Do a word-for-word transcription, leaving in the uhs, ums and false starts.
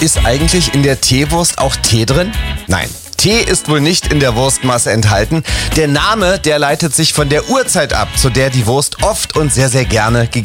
Ist eigentlich in der Teewurst auch Tee drin? Nein. Tee ist wohl nicht in der Wurstmasse enthalten. Der Name, der leitet sich von der Uhrzeit ab, zu der die Wurst oft und sehr, sehr gerne gegessen wird.